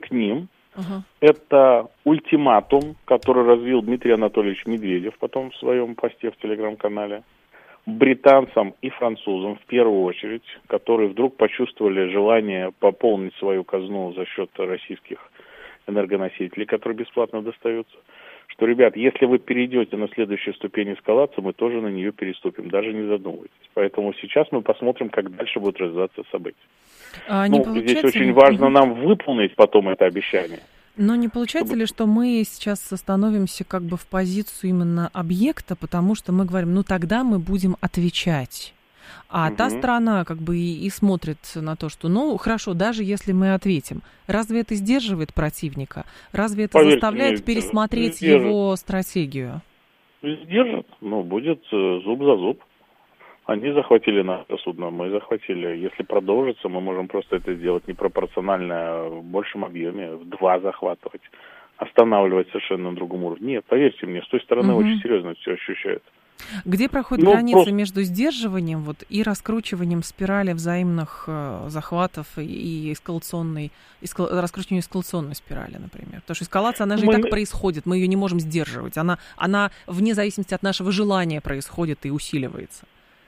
к ним. Это ультиматум, который развил Дмитрий Анатольевич Медведев потом в своем посте в телеграм-канале, британцам и французам в первую очередь, которые вдруг почувствовали желание пополнить свою казну за счет российских энергоносителей, которые бесплатно достаются, что, ребят, если вы перейдете на следующую ступень эскалации, мы тоже на нее переступим, даже не задумывайтесь. Поэтому сейчас мы посмотрим, как дальше будут развиваться события. Здесь очень важно нам выполнить потом это обещание. Но не получается ли, что мы сейчас становимся как бы в позицию именно объекта, потому что мы говорим, тогда мы будем отвечать. А та страна как бы и смотрит на то, что, хорошо, даже если мы ответим, разве это сдерживает противника? Разве это заставляет пересмотреть его стратегию? Сдержит, будет зуб за зуб. Они захватили наше судно, мы захватили. Если продолжится, мы можем просто это сделать непропорционально в большем объеме, в 2 захватывать, останавливать совершенно на другом уровне. Нет, поверьте мне, с той стороны очень серьезно все ощущается. Где проходит граница между сдерживанием и раскручиванием спирали взаимных захватов и раскручиванием эскалационной спирали, например? Потому что эскалация, она же и так происходит, мы ее не можем сдерживать. Она вне зависимости от нашего желания происходит и усиливается.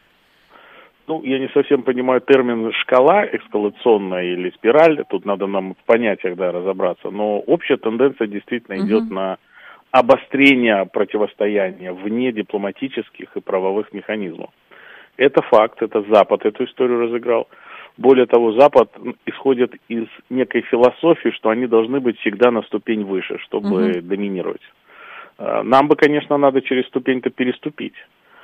Я не совсем понимаю термин «шкала» эскалационная или «спираль». Тут надо нам в понятиях разобраться. Но общая тенденция действительно идет на обострение противостояния вне дипломатических и правовых механизмов. Это факт, это Запад эту историю разыграл. Более того, Запад исходит из некой философии, что они должны быть всегда на ступень выше, чтобы доминировать. Нам бы, конечно, надо через ступень-то переступить.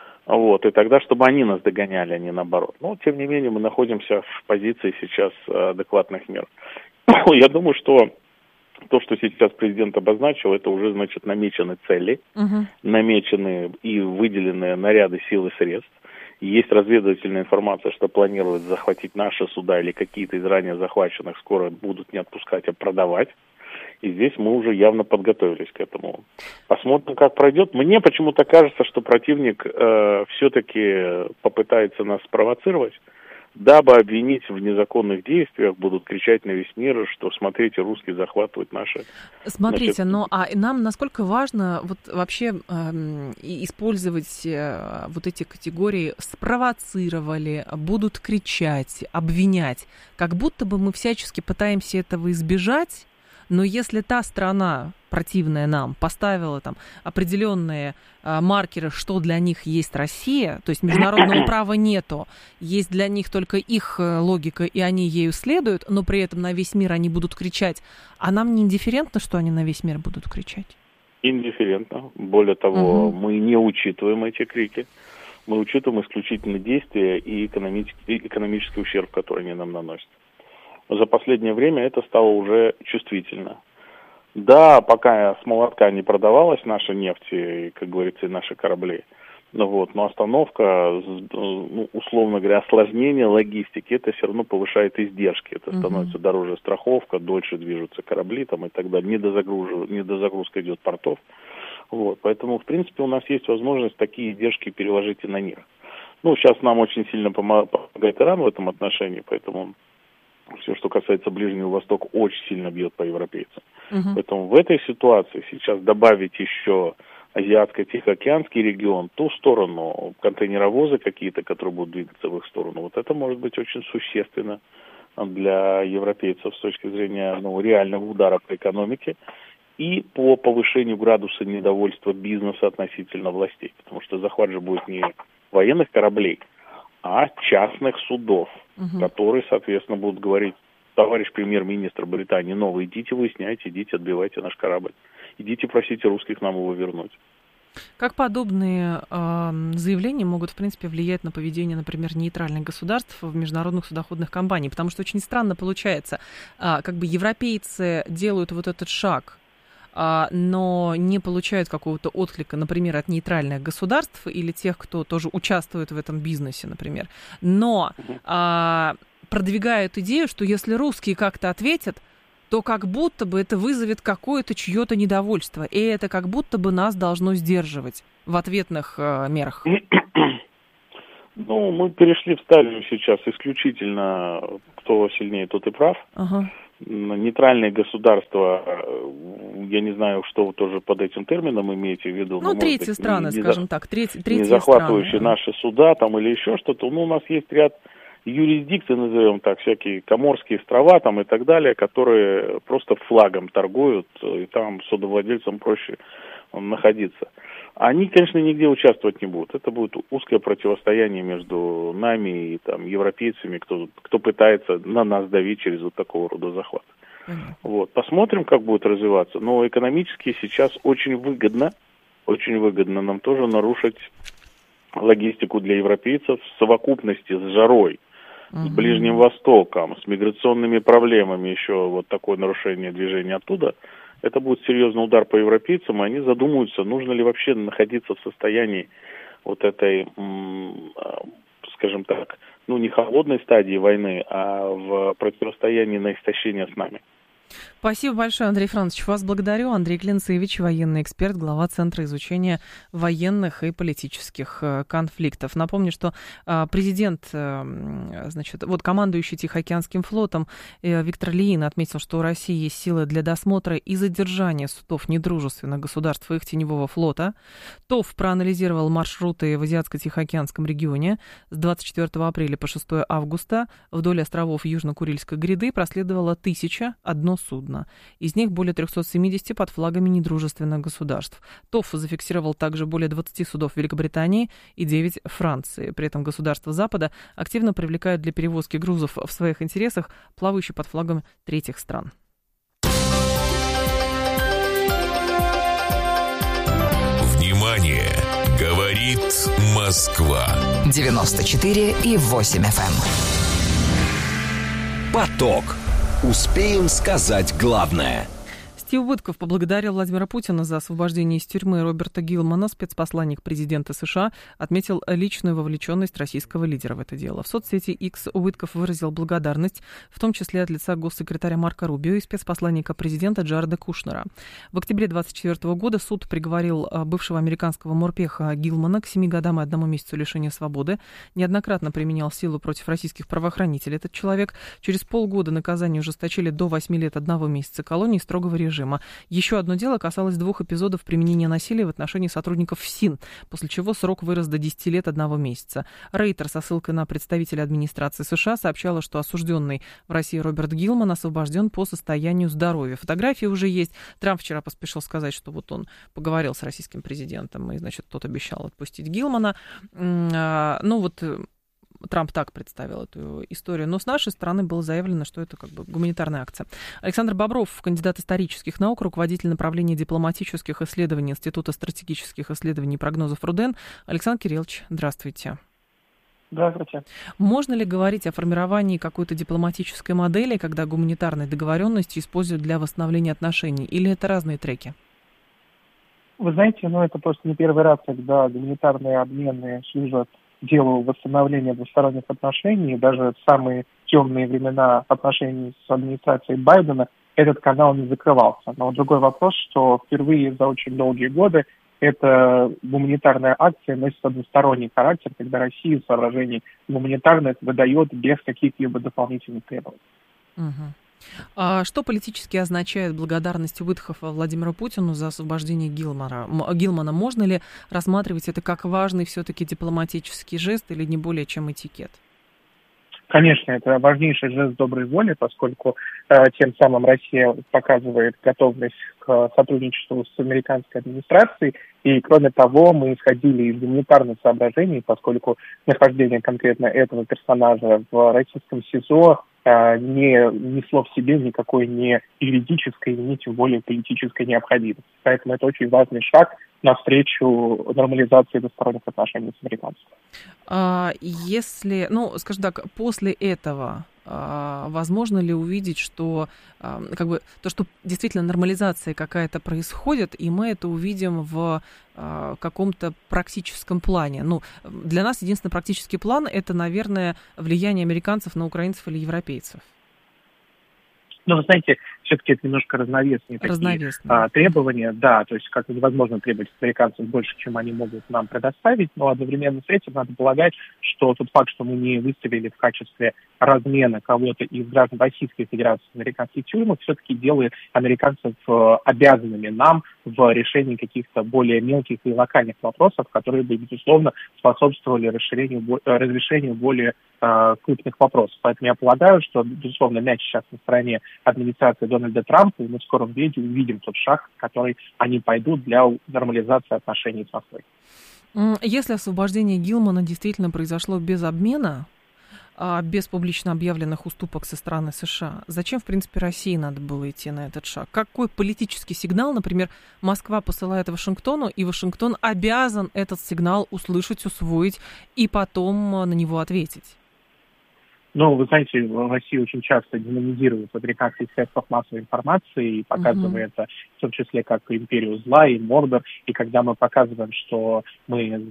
И тогда, чтобы они нас догоняли, а не наоборот. Но, тем не менее, мы находимся в позиции сейчас адекватных мер. Я думаю, что то, что сейчас президент обозначил, это уже, намечены цели, намечены и выделены наряды сил и средств. Есть разведывательная информация, что планируют захватить наши суда или какие-то из ранее захваченных скоро будут не отпускать, а продавать. И здесь мы уже явно подготовились к этому. Посмотрим, как пройдет. Мне почему-то кажется, что противник все-таки попытается нас спровоцировать, дабы обвинить в незаконных действиях, будут кричать на весь мир, что, смотрите, русские захватывают наши... Смотрите, нам насколько важно вообще использовать эти категории «спровоцировали», «будут кричать», «обвинять», как будто бы мы всячески пытаемся этого избежать. Но если та страна, противная нам, поставила определенные маркеры, что для них есть Россия, то есть международного права нету, есть для них только их логика, и они ею следуют, но при этом на весь мир они будут кричать. А нам не индифферентно, что они на весь мир будут кричать? Индифферентно. Более того, мы не учитываем эти крики. Мы учитываем исключительно действия и экономический ущерб, который они нам наносят. За последнее время это стало уже чувствительно. Да, пока с молотка не продавалась наша нефть, и, как говорится, и наши корабли, но остановка, условно говоря, осложнение логистики, это все равно повышает издержки. Это становится дороже страховка, дольше движутся корабли и так далее. Недозагрузка идет портов. Поэтому, в принципе, у нас есть возможность такие издержки переложить и на них. Сейчас нам очень сильно помогает Иран в этом отношении, поэтому... Все, что касается Ближнего Востока, очень сильно бьет по европейцам. Поэтому в этой ситуации сейчас добавить еще Азиатско-Тихоокеанский регион, ту сторону, контейнеровозы какие-то, которые будут двигаться в их сторону, это может быть очень существенно для европейцев с точки зрения реального удара по экономике и по повышению градуса недовольства бизнеса относительно властей. Потому что захват же будет не военных кораблей, а частных судов, которые, соответственно, будут говорить: товарищ премьер-министр Британии, идите выясняйте, идите отбивайте наш корабль, идите просите русских нам его вернуть. Как подобные заявления могут, в принципе, влиять на поведение, например, нейтральных государств в международных судоходных компаниях? Потому что очень странно получается, европейцы делают этот шаг, но не получают какого-то отклика, например, от нейтральных государств или тех, кто тоже участвует в этом бизнесе, например. Но продвигают идею, что если русские как-то ответят, то как будто бы это вызовет какое-то чье-то недовольство. И это как будто бы нас должно сдерживать в ответных мерах. Ну, мы перешли в стадию сейчас исключительно кто сильнее, тот и прав. Ага. Нейтральные государства, я не знаю, что вы тоже под этим термином имеете в виду. Ну, третьи страны, скажем так, третьи не захватывающие страны. наши суда там или еще что-то. Ну, у нас есть ряд юрисдикций, назовем так, всякие Коморские острова там и так далее, которые просто флагом торгуют, и там судовладельцам проще находиться. Они, конечно, нигде участвовать не будут. Это будет узкое противостояние между нами и там европейцами, кто пытается на нас давить через вот такого рода захват. Вот. Посмотрим, как будет развиваться. Но экономически сейчас очень выгодно нам тоже нарушить логистику для европейцев в совокупности с жарой, с Ближним Востоком, с миграционными проблемами, еще вот такое нарушение движения оттуда. Это будет серьезный удар по европейцам, и они задумаются, нужно ли вообще находиться в состоянии вот этой, скажем так, ну не холодной стадии войны, а в противостоянии на истощение с нами. Спасибо большое, Андрей Францович. Вас благодарю. Андрей Клинцевич, военный эксперт, глава Центра изучения военных и политических конфликтов. Напомню, что президент, значит, вот командующий Тихоокеанским флотом Виктор Ильин отметил, что у России есть силы для досмотра и задержания судов недружественных государств и их теневого флота. ТОВ проанализировал маршруты в Азиатско-Тихоокеанском регионе с 24 апреля по 6 августа. Вдоль островов Южно-Курильской гряды проследовало 1001 судно. Из них более 370 под флагами недружественных государств. ТОВ зафиксировал также более 20 судов Великобритании и 9 Франции. При этом государства Запада активно привлекают для перевозки грузов в своих интересах плавающие под флагом третьих стран. Внимание! Говорит Москва. 94,8 FM. Поток. Успеем сказать главное. Стив Уитков поблагодарил Владимира Путина за освобождение из тюрьмы Роберта Гилмана. Спецпосланник президента США отметил личную вовлеченность российского лидера в это дело. В соцсети X Уитков выразил благодарность, в том числе от лица госсекретаря Марко Рубио и спецпосланника президента Джареда Кушнера. В октябре 2024 года суд приговорил бывшего американского морпеха Гилмана к 7 годам и 1 месяцу лишения свободы. Неоднократно применял силу против российских правоохранителей. Этот человек через полгода наказание ужесточили до 8 лет 1 месяца колонии строгого режима. Еще одно дело касалось 2 эпизодов применения насилия в отношении сотрудников ФСИН, после чего срок вырос до 10 лет 1 месяца. Рейтер со ссылкой на представителя администрации США сообщала, что осужденный в России Роберт Гилман освобожден по состоянию здоровья. Фотографии уже есть. Трамп вчера поспешил сказать, что вот он поговорил с российским президентом, и, значит, тот обещал отпустить Гилмана. Ну вот... Трамп так представил эту историю. Но с нашей стороны было заявлено, что это как бы гуманитарная акция. Александр Бобров, кандидат исторических наук, руководитель направления дипломатических исследований Института стратегических исследований и прогнозов РУДН. Александр Кириллович, здравствуйте. Здравствуйте. Можно ли говорить о формировании какой-то дипломатической модели, когда гуманитарные договоренности используют для восстановления отношений? Или это разные треки? Вы знаете, это просто не первый раз, когда гуманитарные обмены служат делу восстановления двусторонних отношений. Даже в самые темные времена отношений с администрацией Байдена этот канал не закрывался. Но другой вопрос, что впервые за очень долгие годы эта гуманитарная акция носит односторонний характер, когда Россия в соображении гуманитарных выдает без каких-либо дополнительных требований. Угу. А что политически означает благодарность Уиткофа Владимиру Путину за освобождение Гилмана? Можно ли рассматривать это как важный все-таки дипломатический жест или не более чем этикет? Конечно, это важнейший жест доброй воли, поскольку тем самым Россия показывает готовность к сотрудничеству с американской администрацией. И, кроме того, мы исходили из гуманитарных соображений, поскольку нахождение конкретно этого персонажа в российском СИЗО не несло в себе никакой ни юридической, ни тем более политической необходимости. Поэтому это очень важный шаг навстречу нормализации двусторонних отношений с американцами. Если, скажем так, после этого возможно ли увидеть, что то, что действительно нормализация какая-то происходит, и мы это увидим в каком-то практическом плане? Для нас единственный практический план – это, наверное, влияние американцев на украинцев или европейцев. Вы знаете, все-таки это немножко разновесные такие требования. Да, то есть как невозможно требовать от американцев больше, чем они могут нам предоставить, но одновременно с этим надо полагать, что тот факт, что мы не выставили в качестве размена кого-то из граждан Российской Федерации в американских тюрьмах, все-таки делает американцев обязанными нам в решении каких-то более мелких и локальных вопросов, которые бы, безусловно, способствовали разрешению более крупных вопросов. Поэтому я полагаю, что, безусловно, мяч сейчас на стороне администрации Дональда Трампа, и мы в скором времени увидим тот шаг, который они пойдут для нормализации отношений с Москвой. Если освобождение Гилмана действительно произошло без обмена, без публично объявленных уступок со стороны США, зачем, в принципе, России надо было идти на этот шаг? Какой политический сигнал, например, Москва посылает Вашингтону, и Вашингтон обязан этот сигнал услышать, усвоить и потом на него ответить? Ну, вы знаете, Россия очень часто демонизирует в американских средствах массовой информации и показывает это в том числе как империю зла и Мордор. И когда мы показываем, что мы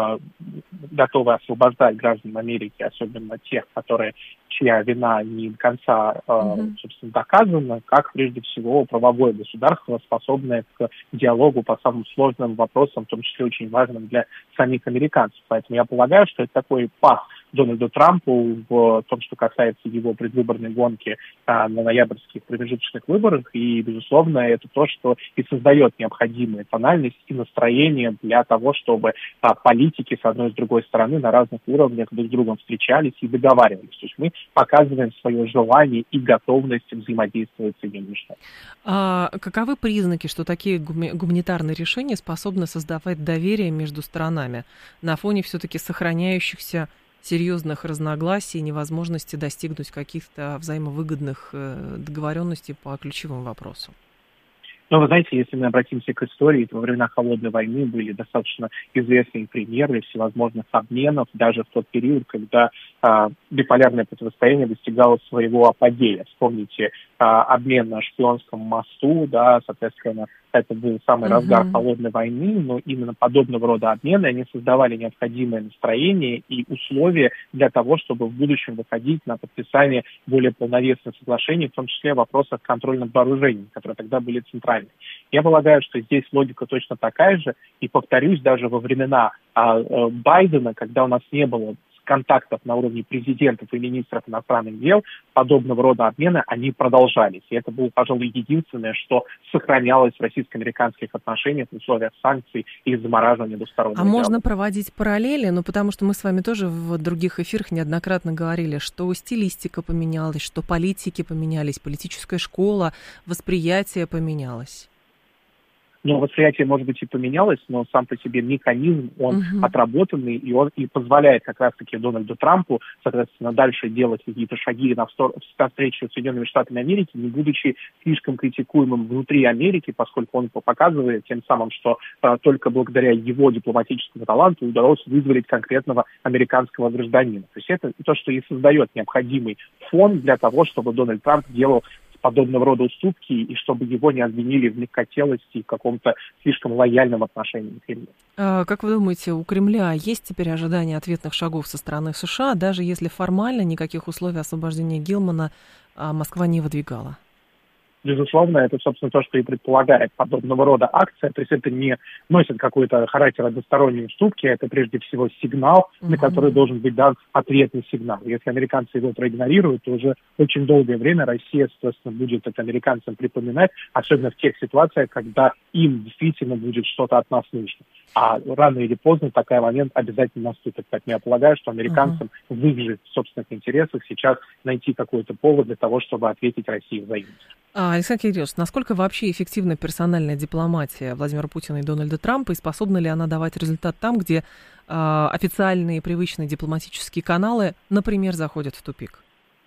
готовы освобождать граждан Америки, особенно тех, чья вина не до конца, собственно, доказана, как, прежде всего, правовое государство, способное к диалогу по самым сложным вопросам, в том числе очень важным для самих американцев. Поэтому я полагаю, что это такой пас Дональду Трампу в том, что касается его предвыборной гонки на ноябрьских промежуточных выборах. И, безусловно, это то, что и создает необходимую тональность и настроение для того, чтобы политики с одной и с другой стороны на разных уровнях друг с другом встречались и договаривались. То есть мы показываем свое желание и готовность взаимодействовать с Соединенными Штатами. А каковы признаки, что такие гуманитарные решения способны создавать доверие между сторонами на фоне все-таки сохраняющихся серьезных разногласий, невозможности достигнуть каких-то взаимовыгодных договоренностей по ключевым вопросам? Но вы знаете, если мы обратимся к истории, то во времена Холодной войны были достаточно известные примеры всевозможных обменов, даже в тот период, когда биполярное противостояние достигало своего апогея. Вспомните обмен на Шпионском мосту, да, соответственно, это был самый разгар Холодной войны, но именно подобного рода обмены, они создавали необходимое настроение и условия для того, чтобы в будущем выходить на подписание более полновесных соглашений, в том числе в вопросах контроля над вооружением, которые тогда были центральными. Я полагаю, что здесь логика точно такая же, и повторюсь, даже во времена Байдена, когда у нас не было контактов на уровне президентов и министров иностранных дел, подобного рода обмены, они продолжались. И это было, пожалуй, единственное, что сохранялось в российско-американских отношениях в условиях санкций и замораживания двустороннего диалога. Можно проводить параллели, потому что мы с вами тоже в других эфирах неоднократно говорили, что стилистика поменялась, что политики поменялись, политическая школа, восприятие поменялось. Ну, восприятие, может быть, и поменялось, но сам по себе механизм, он отработанный, и он и позволяет как раз-таки Дональду Трампу, соответственно, дальше делать какие-то шаги навстречу Соединенными Штатами Америки, не будучи слишком критикуемым внутри Америки, поскольку он показывает тем самым, что только благодаря его дипломатическому таланту удалось вызволить конкретного американского гражданина. То есть это то, что и создает необходимый фон для того, чтобы Дональд Трамп делал подобного рода уступки, и чтобы его не обвинили в мягкотелости и в каком-то слишком лояльном отношении к Кремлю. Как вы думаете, у Кремля есть теперь ожидание ответных шагов со стороны США, даже если формально никаких условий освобождения Гилмана Москва не выдвигала? Безусловно, это, собственно, то, что и предполагает подобного рода акция. То есть это не носит какой-то характер односторонней уступки, это прежде всего сигнал, на который должен быть дан ответный сигнал. Если американцы его проигнорируют, то уже очень долгое время Россия, соответственно, будет это американцам припоминать, особенно в тех ситуациях, когда им действительно будет что-то от нас нужно. А рано или поздно такой момент обязательно наступит. Поэтому я полагаю, что американцам в их же собственных интересах сейчас найти какой-то повод для того, чтобы ответить России взаимностью. Александр Кириллович, насколько вообще эффективна персональная дипломатия Владимира Путина и Дональда Трампа, и способна ли она давать результат там, где официальные привычные дипломатические каналы, например, заходят в тупик?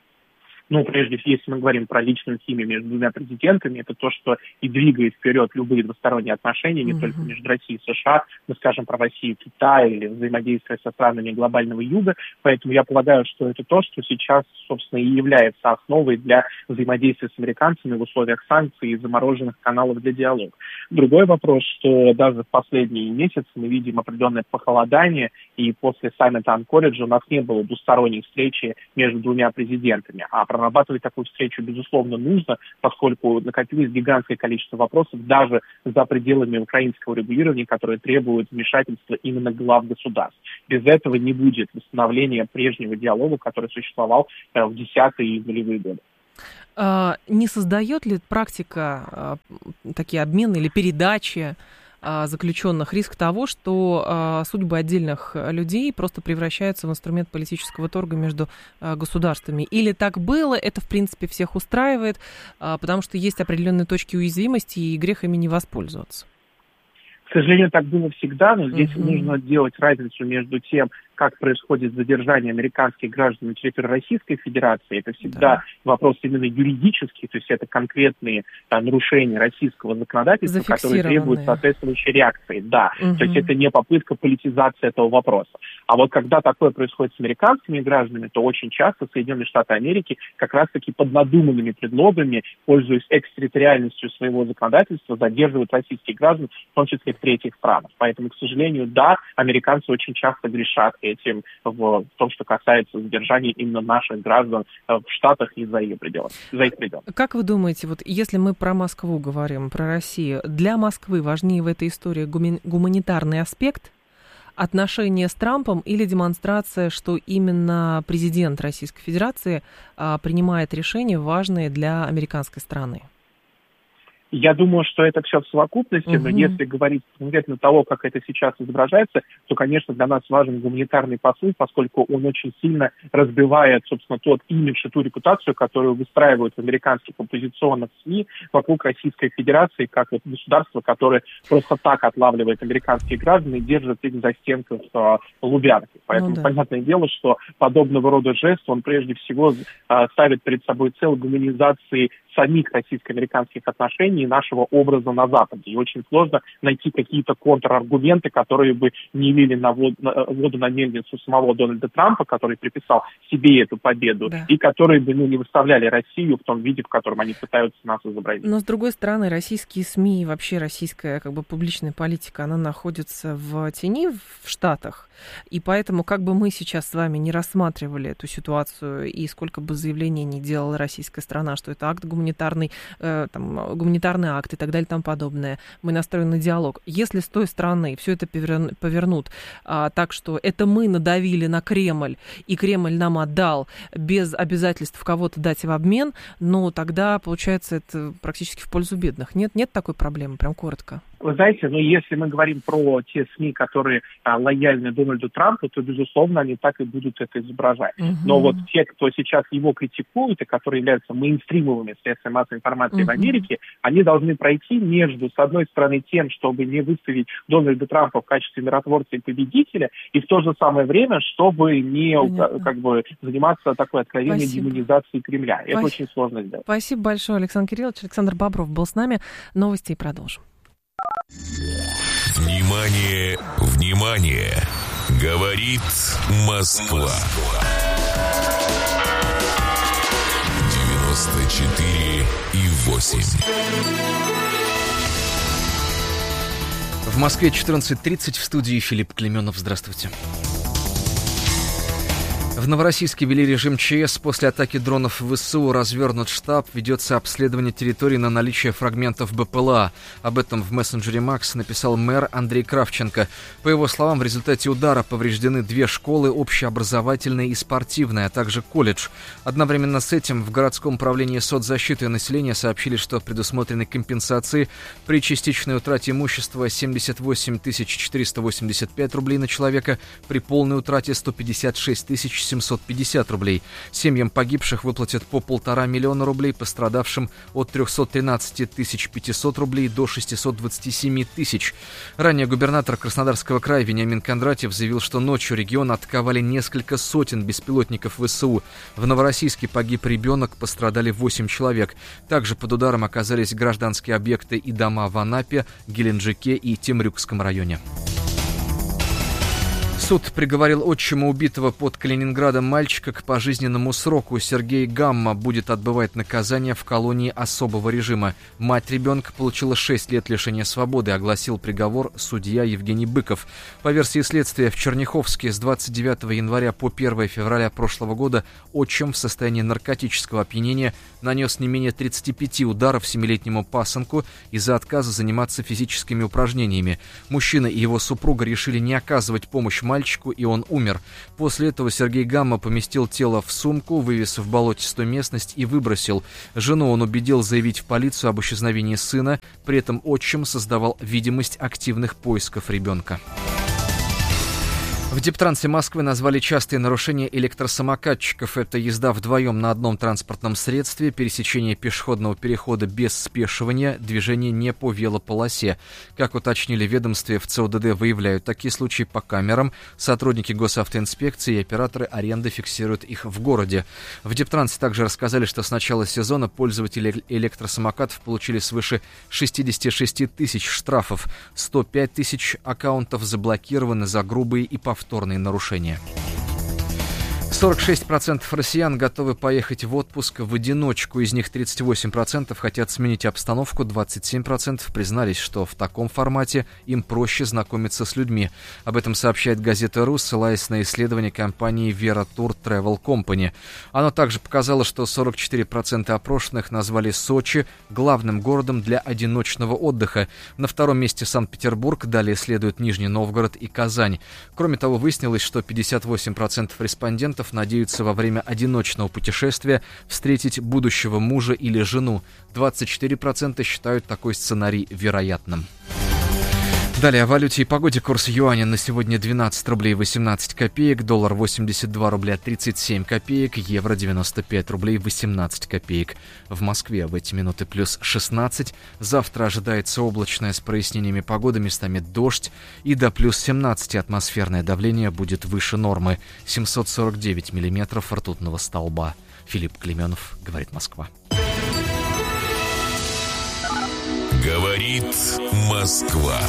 Ну, прежде всего, если мы говорим про личную химию между двумя президентами, это то, что и двигает вперед любые двусторонние отношения, не только между Россией и США, мы скажем про Россию и Китай или взаимодействие со странами глобального юга. Поэтому я полагаю, что это то, что сейчас, собственно, и является основой для взаимодействия с американцами в условиях санкций и замороженных каналов для диалога. Другой вопрос, что даже в последние месяцы мы видим определенное похолодание и после саммита Анкориджа у нас не было двусторонней встречи между двумя президентами. А прорабатывать такую встречу, безусловно, нужно, поскольку накопилось гигантское количество вопросов даже за пределами украинского регулирования, которые требуют вмешательства именно глав государств. Без этого не будет восстановления прежнего диалога, который существовал в десятые и нулевые годы. Не создает ли практика такие обмены или передачи заключенных риск того, что судьбы отдельных людей просто превращаются в инструмент политического торга между государствами? Или так было, это в принципе всех устраивает, потому что есть определенные точки уязвимости, и грех ими не воспользоваться? К сожалению, так было всегда, но здесь нужно делать разницу между тем, как происходит задержание американских граждан на территории Российской Федерации. Это всегда вопрос именно юридический, то есть это конкретные нарушения российского законодательства, которые требуют соответствующей реакции. Да, то есть это не попытка политизации этого вопроса. А вот когда такое происходит с американскими гражданами, то очень часто Соединенные Штаты Америки как раз-таки под надуманными предлогами, пользуясь экстерриториальностью своего законодательства, задерживают российских граждан, в том числе в третьих странах. Поэтому, к сожалению, да, американцы очень часто грешат этим в том, что касается задержания именно наших граждан в Штатах и за их пределами. Как вы думаете, вот если мы про Москву говорим, про Россию, для Москвы важнее в этой истории гуманитарный аспект, отношения с Трампом или демонстрация, что именно президент Российской Федерации принимает решения, важные для американской стороны? Я думаю, что это все в совокупности, но если говорить конкретно того, как это сейчас изображается, то, конечно, для нас важен гуманитарный посыл, поскольку он очень сильно разбивает, собственно, тот имидж и ту репутацию, которую выстраивают в американских оппозиционных СМИ вокруг Российской Федерации, как вот государство, которое просто так отлавливает американских граждан и держит их за стенкой в Лубянке. Поэтому понятное дело, что подобного рода жест, он прежде всего ставит перед собой цель гуманизации самих российско-американских отношений и нашего образа на Западе. И очень сложно найти какие-то контраргументы, которые бы не имели воду на мельницу самого Дональда Трампа, который приписал себе эту победу, и которые бы не выставляли Россию в том виде, в котором они пытаются нас изобразить. Но, с другой стороны, российские СМИ и вообще российская публичная политика, она находится в тени в Штатах, и поэтому, как бы мы сейчас с вами не рассматривали эту ситуацию, и сколько бы заявлений не делала российская страна, что это акт гуманитарный акт и так далее и тому подобное. Мы настроены на диалог. Если с той стороны все это повернут так, что это мы надавили на Кремль, и Кремль нам отдал без обязательств кого-то дать в обмен, ну, тогда, получается, это практически в пользу бедных. Нет такой проблемы, прям коротко. Вы знаете, если мы говорим про те СМИ, которые лояльны Дональду Трампу, то, безусловно, они так и будут это изображать. Но вот те, кто сейчас его критикует и которые являются мейнстримовыми средствами массовой информации в Америке, они должны пройти между, с одной стороны, тем, чтобы не выставить Дональда Трампа в качестве миротворца и победителя, и в то же самое время, чтобы не заниматься такой откровенной демонизацией Кремля. Это очень сложно сделать. Спасибо большое, Александр Кириллович. Александр Бобров был с нами. Новости и продолжим. Внимание, внимание! Говорит Москва. 94,8. В Москве 14:30, в студии Филипп Клеменов. Здравствуйте. В Новороссийске ввели режим ЧС. После атаки дронов в ВСУ развернут штаб. Ведется обследование территории на наличие фрагментов БПЛА. Об этом в мессенджере Макс написал мэр Андрей Кравченко. По его словам, в результате удара повреждены 2 школы, общеобразовательная и спортивная, а также колледж. Одновременно с этим в городском управлении соцзащиты населения сообщили, что предусмотрены компенсации при частичной утрате имущества 78 485 рублей на человека, при полной утрате 156 750 рублей. Семьям погибших выплатят по 1,5 миллиона рублей, пострадавшим от 313 500 рублей до 627 тысяч. Ранее губернатор Краснодарского края Вениамин Кондратьев заявил, что ночью регион атаковали несколько сотен беспилотников ВСУ. В Новороссийске погиб ребенок, пострадали 8 человек. Также под ударом оказались гражданские объекты и дома в Анапе, Геленджике и Темрюкском районе. Суд приговорил отчима убитого под Калининградом мальчика к пожизненному сроку. Сергей Гамма будет отбывать наказание в колонии особого режима. Мать ребенка получила 6 лет лишения свободы, огласил приговор судья Евгений Быков. По версии следствия, в Черняховске с 29 января по 1 февраля прошлого года отчим в состоянии наркотического опьянения нанес не менее 35 ударов 7-летнему пасынку из-за отказа заниматься физическими упражнениями. Мужчина и его супруга решили не оказывать помощь мальчику, и он умер. После этого Сергей Гамма поместил тело в сумку, вывез в болотистую местность и выбросил. Жену он убедил заявить в полицию об исчезновении сына, при этом отчим создавал видимость активных поисков ребенка. В Дептрансе Москвы назвали частые нарушения электросамокатчиков. Это езда вдвоем на одном транспортном средстве, пересечение пешеходного перехода без спешивания, движение не по велополосе. Как уточнили в ведомстве, в ЦОДД выявляют такие случаи по камерам. Сотрудники госавтоинспекции и операторы аренды фиксируют их в городе. В Дептрансе также рассказали, что с начала сезона пользователи электросамокатов получили свыше 66 тысяч штрафов. 105 тысяч аккаунтов заблокированы за грубые и повторные нарушения. 46% россиян готовы поехать в отпуск в одиночку. Из них 38% хотят сменить обстановку, 27% признались, что в таком формате им проще знакомиться с людьми. Об этом сообщает газета «РУ», ссылаясь на исследование компании Vera Tour Travel Company. Оно также показало, что 44% опрошенных назвали Сочи главным городом для одиночного отдыха. На втором месте Санкт-Петербург, далее следуют Нижний Новгород и Казань. Кроме того, выяснилось, что 58% респондентов надеются во время одиночного путешествия встретить будущего мужа или жену. 24% считают такой сценарий вероятным. Далее о валюте и погоде. Курс юаня на сегодня 12 рублей 18 копеек, доллар 82 рубля 37 копеек, евро 95 рублей 18 копеек. В Москве в эти минуты плюс 16. Завтра ожидается облачное с прояснениями погоды, местами дождь, и до плюс 17 атмосферное давление будет выше нормы. 749 миллиметров ртутного столба. Филипп Клеменов, говорит Москва. Говорит Москва.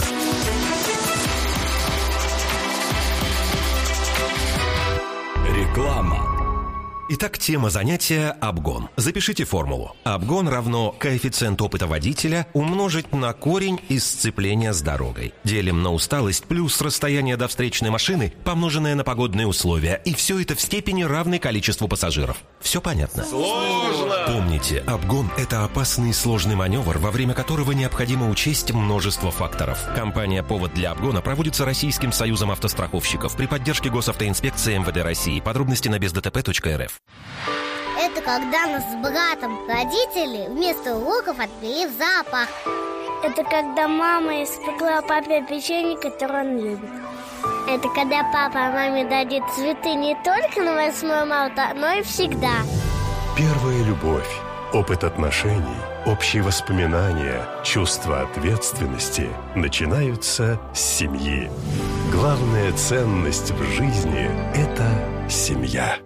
Реклама. Итак, тема занятия – обгон. Запишите формулу. Обгон равно коэффициент опыта водителя умножить на корень из сцепления с дорогой. Делим на усталость плюс расстояние до встречной машины, помноженное на погодные условия. И все это в степени равной количеству пассажиров. Все понятно? Сложно! Помните, обгон – это опасный и сложный маневр, во время которого необходимо учесть множество факторов. Компания «Повод для обгона» проводится Российским союзом автостраховщиков при поддержке госавтоинспекции МВД России. Подробности на бездтп.рф. Это когда нас с братом родители вместо уроков отвели в зоопарк. Это когда мама испекла папе печенье, которое он любит. Это когда папа маме дадит цветы не только на 8 марта, но и всегда. Первая любовь, опыт отношений, общие воспоминания, чувство ответственности начинаются с семьи. Главная ценность в жизни – это семья.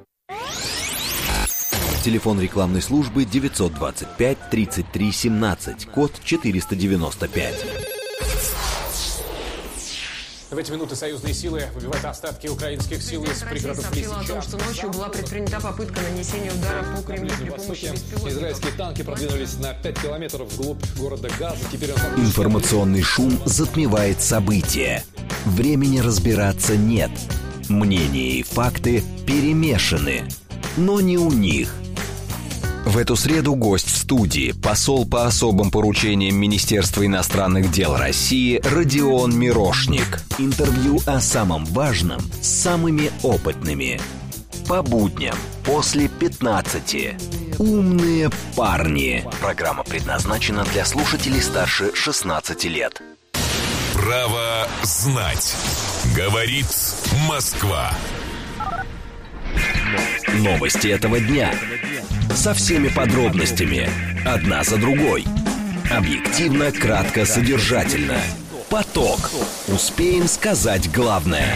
Телефон рекламной службы 925 33 17, код 495. В эти минуты союзные силы выбивают остатки украинских сил из пригородов Лисичанска. Сообщила о том, что ночью была предпринята попытка нанесения удара по Кремлю при помощи беспилотников. Израильские танки продвинулись на 5 километров вглубь города Газа. Теперь Информационный шум затмевает события. Времени разбираться нет. Мнения и факты перемешаны. Но не у них. В эту среду гость в студии, посол по особым поручениям Министерства иностранных дел России Родион Мирошник. Интервью о самом важном с самыми опытными. По будням после 15. Умные парни. Программа предназначена для слушателей старше 16 лет. Право знать. Говорит Москва. Новости этого дня. Со всеми подробностями. Одна за другой. Объективно, кратко, содержательно. Поток. Успеем сказать главное.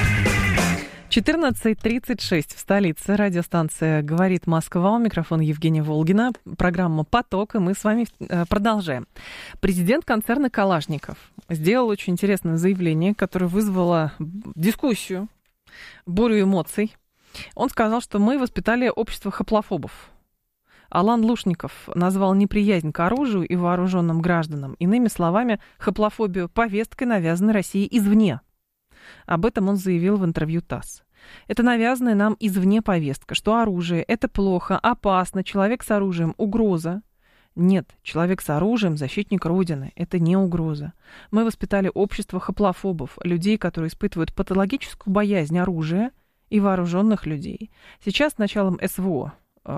14:36 в столице. Радиостанция «Говорит Москва». У микрофона Евгения Волгина. Программа «Поток». И мы с вами продолжаем. Президент концерна «Калашников» сделал очень интересное заявление, которое вызвало дискуссию. бурю эмоций. Он сказал, что мы воспитали общество хоплофобов. Алан Лушников назвал неприязнь к оружию и вооруженным гражданам, иными словами, хоплофобию повесткой, навязанной России извне. Об этом он заявил в интервью ТАСС. Это навязанная нам извне повестка, что оружие – это плохо, опасно, человек с оружием – угроза. Нет, человек с оружием – защитник Родины. Это не угроза. Мы воспитали общество хоплофобов, людей, которые испытывают патологическую боязнь оружия и вооруженных людей. Сейчас с началом СВО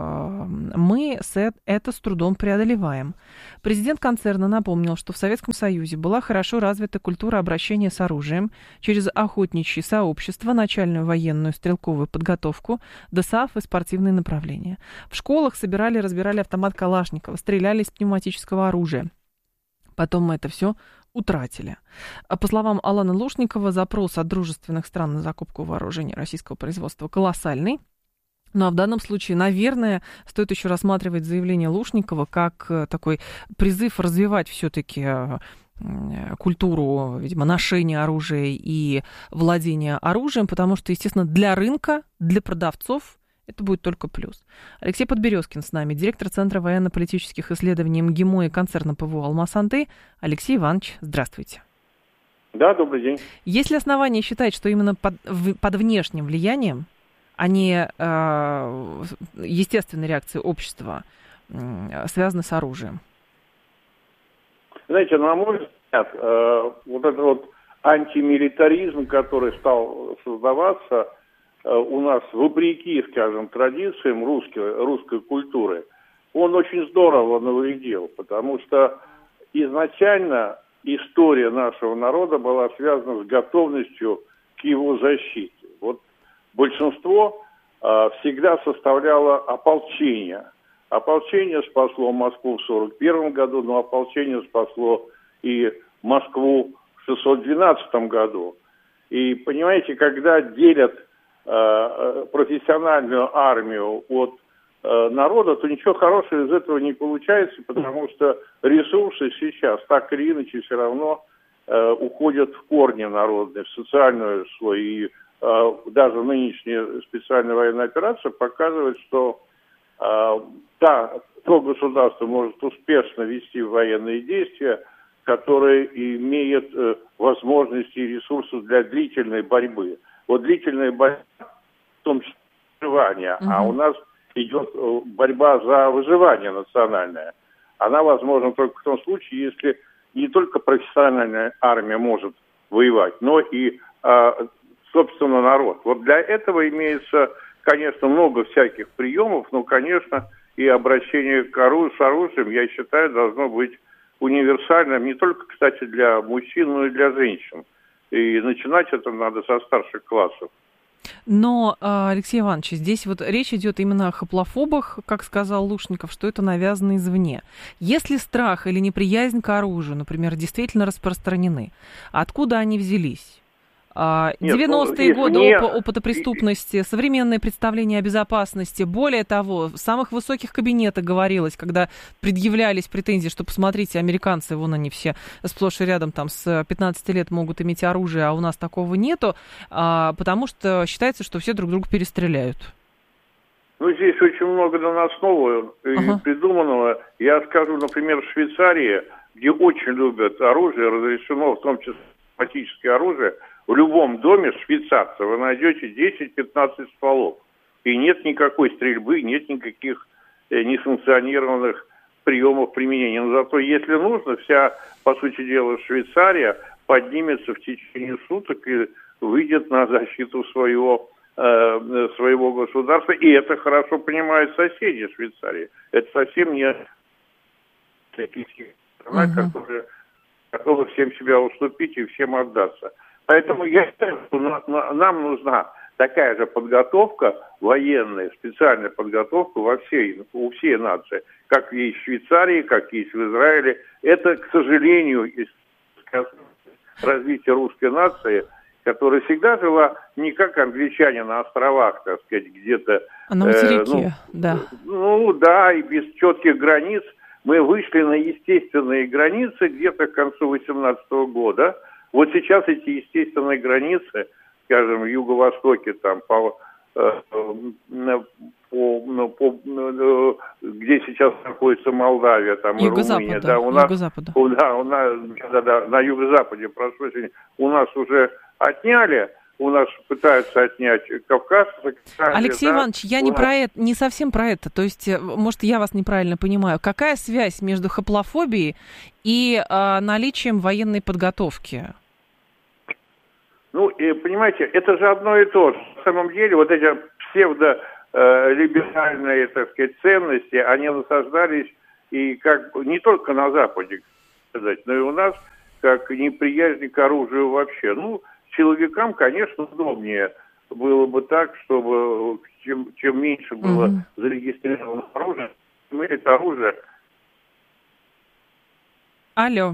мы это с трудом преодолеваем. Президент концерна напомнил, что в Советском Союзе была хорошо развита культура обращения с оружием через охотничьи сообщества, начальную военную стрелковую подготовку, ДОСААФ и спортивные направления. В школах собирали и разбирали автомат Калашникова, стреляли из пневматического оружия. Потом мы это все утратили. По словам Алана Лушникова, запрос от дружественных стран на закупку вооружений российского производства колоссальный. Но в данном случае, наверное, стоит еще рассматривать заявление Лушникова как такой призыв развивать все-таки культуру, видимо, ношения оружия и владения оружием, потому что, естественно, для рынка, для продавцов это будет только плюс. Алексей Подберезкин с нами, директор Центра военно-политических исследований МГИМО и концерна ПВО «Алмаз-Антей». Алексей Иванович, здравствуйте. Да, добрый день. Есть ли основания считать, что именно под внешним влиянием, а не естественной реакцией общества, связаны с оружием? Знаете, на мой взгляд, вот этот вот антимилитаризм, который стал создаваться у нас вопреки, скажем, традициям русской культуры, он очень здорово навредил, потому что изначально история нашего народа была связана с готовностью к его защите. Вот большинство всегда составляло ополчение. Ополчение спасло Москву в 1941 году, но ополчение спасло и Москву в 612 году. И, понимаете, когда делят профессиональную армию от народа, то ничего хорошего из этого не получается, потому что ресурсы сейчас так или иначе все равно уходят в корни народные, в социальную слой. И даже нынешняя специальная военная операция показывает, что то государство может успешно вести военные действия, которые имеют возможности и ресурсы для длительной борьбы. Вот длительная борьба, в том числе выживание, а у нас идет борьба за выживание национальное. Она возможна только в том случае, если не только профессиональная армия может воевать, но и, собственно, народ. Вот для этого имеется, конечно, много всяких приемов, но, конечно, и обращение к оружию с оружием, я считаю, должно быть универсальным не только, кстати, для мужчин, но и для женщин. И начинать это надо со старших классов. Но, Алексей Иванович, здесь вот речь идет именно о хоплофобах, как сказал Лушников, что это навязано извне. Если страх или неприязнь к оружию, например, действительно распространены, откуда они взялись? 90-е годы опыта преступности, современное представление о безопасности. Более того, в самых высоких кабинетах говорилось, когда предъявлялись претензии, что, посмотрите, американцы, вон они все сплошь и рядом там с 15 лет могут иметь оружие, а у нас такого нету, потому что считается, что все друг друга перестреляют. Ну, здесь очень много наносного и придуманного. Я скажу, например, в Швейцарии, где очень любят оружие, разрешено в том числе автоматическое оружие, в любом доме швейцарца вы найдете 10-15 стволов. И нет никакой стрельбы, нет никаких несанкционированных приемов применения. Но зато, если нужно, вся, по сути дела, Швейцария поднимется в течение суток и выйдет на защиту своего государства. И это хорошо понимают соседи Швейцарии. Это совсем не страна, которая готова всем себя уступить и всем отдаться. Поэтому я считаю, что нам нужна такая же подготовка военная, специальная подготовка у всей нации, как есть в Швейцарии, как есть в Израиле. Это, к сожалению, развитие русской нации, которая всегда жила не как англичане на островах, так сказать, где-то... На материке, да. Ну да, и без четких границ. Мы вышли на естественные границы где-то к концу 18 года. Вот сейчас эти естественные границы скажем, в юго-востоке, там, где сейчас находится Молдавия, там, и Румыния, да, у нас, на юго-западе, прошу прощения, у нас уже отняли. У нас пытаются отнять кавказцы. Алексей Иванович, я не совсем про это. То есть, может, я вас неправильно понимаю. Какая связь между хоплофобией и наличием военной подготовки? Ну, и, понимаете, это же одно и то же. На самом деле, вот эти псевдолиберальные, так сказать, ценности, они насаждались и как не только на Западе, сказать, но и у нас, как неприязнь к оружию вообще. Ну, силовикам, конечно, удобнее было бы так, чтобы чем меньше было зарегистрировано оружие, тем это оружие. Алло.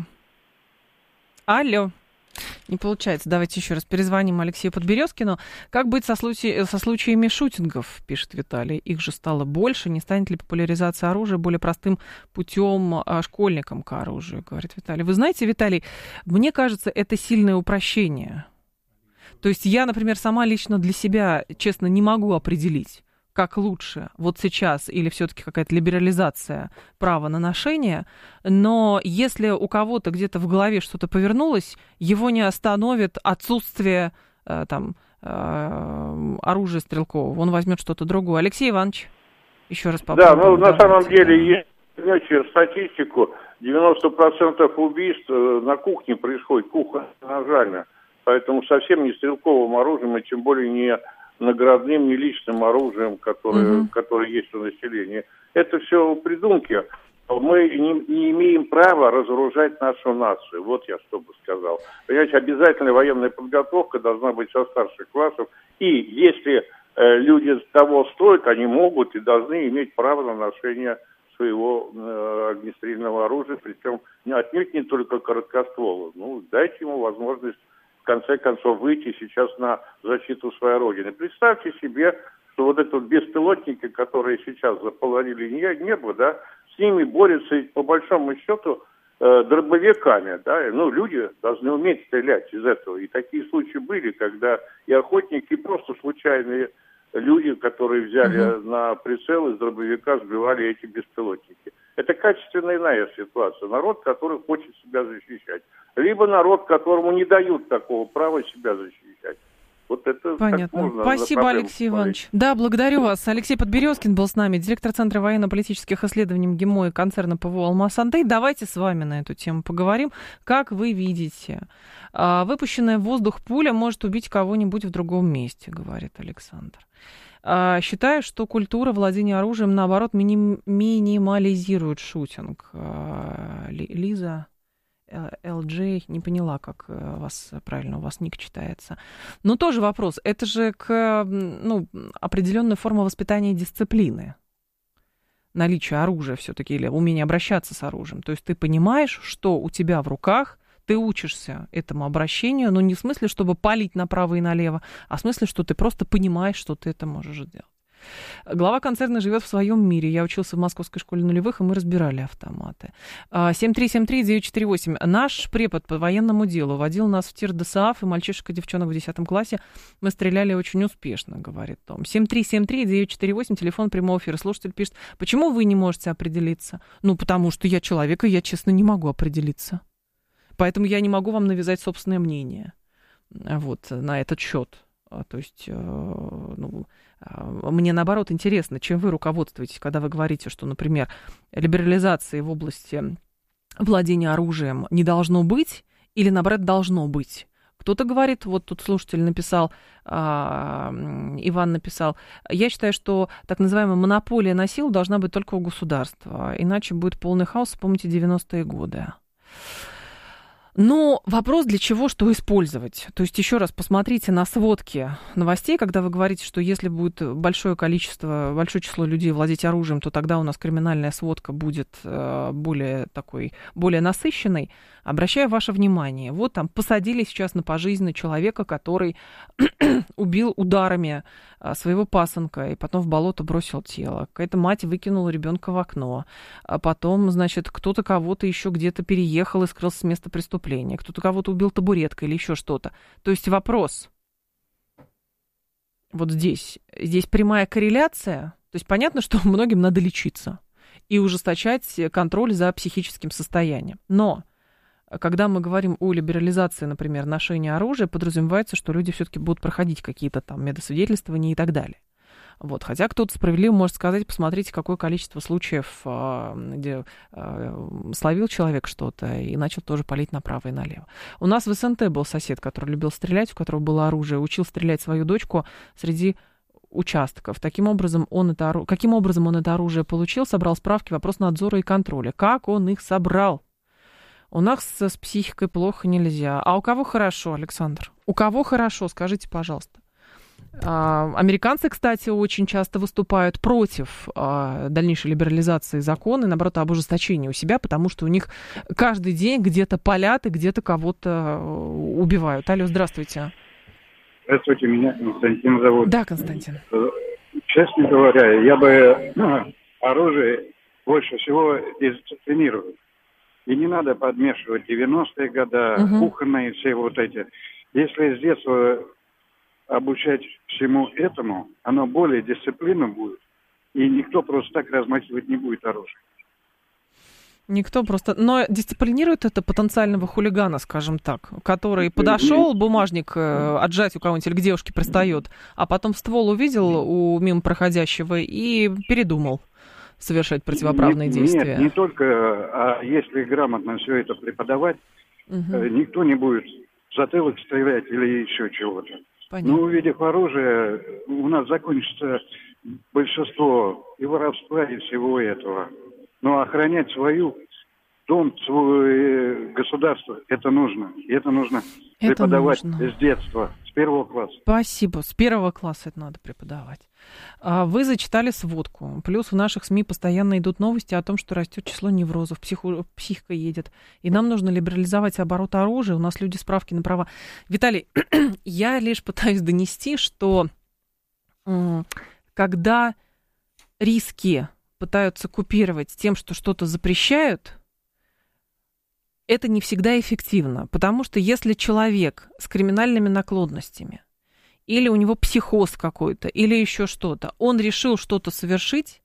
Не получается. Давайте еще раз перезвоним Алексею Подберезкину. Как быть со случаями шутингов, пишет Виталий. Их же стало больше. Не станет ли популяризация оружия более простым путем школьникам к оружию, говорит Виталий. Вы знаете, Виталий, мне кажется, это сильное упрощение. То есть я, например, сама лично для себя, честно, не могу определить, как лучше, вот сейчас, или все-таки какая-то либерализация права на ношение, но если у кого-то где-то в голове что-то повернулось, его не остановит отсутствие оружия стрелкового, он возьмет что-то другое. Алексей Иванович, еще раз попробуем. Да, ну на самом деле, если статистику, 90% убийств на кухне происходит, кухня ножами, поэтому совсем не стрелковым оружием, и тем более не наградным, не личным оружием, которое есть у населения. Это все придумки. Мы не имеем права разоружать нашу нацию. Вот я что бы сказал. Понимаете, обязательная военная подготовка должна быть со старших классов. И если люди того стоят, они могут и должны иметь право на ношение своего огнестрельного оружия, причем отнюдь не только короткоствола. Ну, дайте ему возможность в конце концов выйти сейчас на защиту своей родины. Представьте себе, что вот это вот беспилотники, которые сейчас заполонили небо, да, с ними борются по большому счету дробовиками, да, ну, люди должны уметь стрелять из этого. И такие случаи были, когда и охотники, и просто случайные люди, которые взяли на прицел из дробовика, сбивали эти беспилотники. Это качественно иная ситуация. Народ, который хочет себя защищать. Либо народ, которому не дают такого права себя защищать. Вот это понятно. Спасибо, Алексей Иванович. Да, благодарю вас. Алексей Подберезкин был с нами, директор Центра военно-политических исследований МГИМО и концерна ПВО «Алмаз-Антей». Давайте с вами на эту тему поговорим. Как вы видите, выпущенная в воздух пуля может убить кого-нибудь в другом месте, говорит Александр. Считаю, что культура владения оружием, наоборот, минимализирует шутинг. Лиза... LJ, не поняла, как правильно у вас ник читается. Но тоже вопрос. Это же определенная форма воспитания дисциплины. Наличие оружия все-таки или умение обращаться с оружием. То есть ты понимаешь, что у тебя в руках, ты учишься этому обращению, но не в смысле, чтобы палить направо и налево, а в смысле, что ты просто понимаешь, что ты это можешь сделать. Глава концерна живет в своем мире. Я учился в Московской школе нулевых, и мы разбирали автоматы. 7373948. Наш препод по военному делу водил нас в тир ДСАФ, и мальчишек и девчонок в 10 классе мы стреляли очень успешно, говорит Том. 7373948, телефон прямого эфира. Слушатель пишет, почему вы не можете определиться? Ну, потому что я человек, и я, честно, не могу определиться. Поэтому я не могу вам навязать собственное мнение вот, на этот счет. То есть, мне, наоборот, интересно, чем вы руководствуетесь, когда вы говорите, что, например, либерализации в области владения оружием не должно быть или, наоборот, должно быть. Кто-то говорит, вот тут слушатель написал, Иван написал, я считаю, что так называемая монополия на силу должна быть только у государства, иначе будет полный хаос, вспомните 90-е годы. Но вопрос, для чего, что использовать. То есть, еще раз, посмотрите на сводки новостей, когда вы говорите, что если будет большое число людей владеть оружием, то тогда у нас криминальная сводка будет более насыщенной. Обращаю ваше внимание, вот там посадили сейчас на пожизненно человека, который убил ударами своего пасынка и потом в болото бросил тело. Какая-то мать выкинула ребенка в окно. А потом, значит, кто-то кого-то еще где-то переехал и скрылся с места преступления. Кто-то кого-то убил табуреткой или еще что-то. То есть вопрос, вот здесь прямая корреляция. То есть понятно, что многим надо лечиться и ужесточать контроль за психическим состоянием. Но когда мы говорим о либерализации, например, ношения оружия, подразумевается, что люди все-таки будут проходить какие-то там медосвидетельствования и так далее. Вот. Хотя кто-то справедливо может сказать, посмотрите, какое количество случаев, где словил человек что-то и начал тоже палить направо и налево. У нас в СНТ был сосед, который любил стрелять, у которого было оружие, учил стрелять свою дочку среди участков. Каким образом он это оружие получил, собрал справки, вопрос надзора и контроля. Как он их собрал? У нас с психикой плохо нельзя. А у кого хорошо, Александр? У кого хорошо, скажите, пожалуйста. Американцы, кстати, очень часто выступают против дальнейшей либерализации закона и, наоборот, об ужесточении у себя, потому что у них каждый день где-то палят и где-то кого-то убивают. Алло, здравствуйте. Здравствуйте, меня Константин зовут. Да, Константин. Честно говоря, я бы оружие больше всего дисциплинировал. И не надо подмешивать 90-е годы, кухонные все вот эти. Если с детства обучать всему этому, оно более дисциплинно будет, и никто просто так размахивать не будет оружие. Никто просто... Но дисциплинирует это потенциального хулигана, скажем так, который подошел, бумажник отжать у кого-нибудь или к девушке пристает, а потом ствол увидел у мимо проходящего и передумал совершать противоправные действия. Нет, не только, а если грамотно все это преподавать, никто не будет в затылок стрелять или еще чего-то. Понятно. Но увидев оружие, у нас закончится большинство и воровства, и всего этого. Но охранять свою дом, свое государство, это нужно. И это нужно преподавать с детства, с первого класса. Спасибо. С первого класса это надо преподавать. Вы зачитали сводку. Плюс в наших СМИ постоянно идут новости о том, что растет число неврозов, психика едет. И нам нужно либерализовать оборот оружия. У нас люди справки на права. Виталий, я лишь пытаюсь донести, что когда риски пытаются купировать тем, что что-то запрещают, это не всегда эффективно. Потому что если человек с криминальными наклонностями, или у него психоз какой-то, или еще что-то, он решил что-то совершить,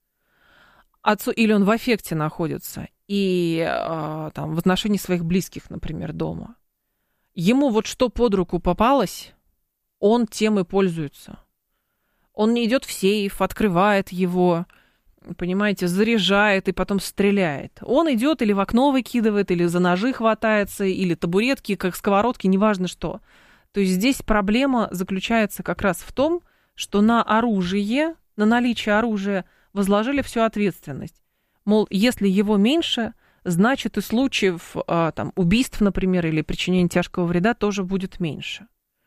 или он в аффекте находится, и там, в отношении своих близких, например, дома, ему вот что под руку попалось, он тем и пользуется. Он не идет в сейф, открывает его, понимаете, заряжает и потом стреляет. Он идет или в окно выкидывает, или за ножи хватается, или табуретки, как сковородки, неважно что. То есть здесь проблема заключается как раз в том, что на оружие, на наличие оружия возложили всю ответственность. Мол, если его меньше, значит и случаев там, убийств, например, или причинения тяжкого вреда тоже будет меньше.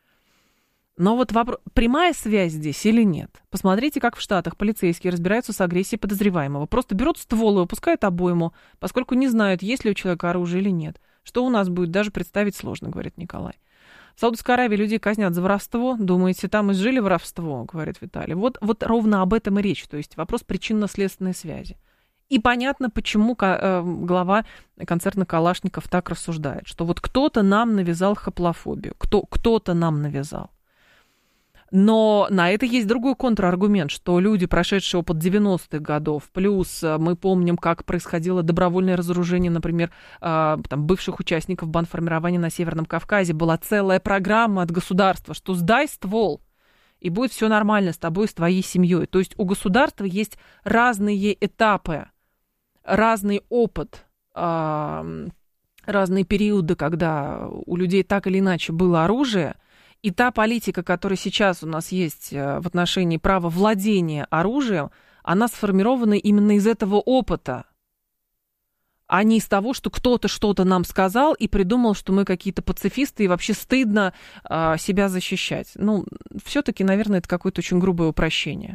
Но вот вопрос, прямая связь здесь или нет? Посмотрите, как в Штатах полицейские разбираются с агрессией подозреваемого. Просто берут ствол и выпускают обойму, поскольку не знают, есть ли у человека оружие или нет. Что у нас будет, даже представить сложно, говорит Николай. В Саудовской Аравии людей казнят за воровство. Думаете, там изжили воровство, говорит Виталий. Вот ровно об этом и речь. То есть вопрос причинно-следственной связи. И понятно, почему глава концерна Калашников так рассуждает, что вот кто-то нам навязал хаплофобию, кто-то нам навязал. Но на это есть другой контраргумент, что люди, прошедшие опыт 90-х годов, плюс мы помним, как происходило добровольное разоружение, например, там, бывших участников бандформирования на Северном Кавказе, была целая программа от государства, что сдай ствол, и будет все нормально с тобой, с твоей семьей. То есть у государства есть разные этапы, разный опыт, разные периоды, когда у людей так или иначе было оружие. И та политика, которая сейчас у нас есть в отношении права владения оружием, она сформирована именно из этого опыта, а не из того, что кто-то что-то нам сказал и придумал, что мы какие-то пацифисты и вообще стыдно себя защищать. Ну, все-таки, наверное, это какое-то очень грубое упрощение.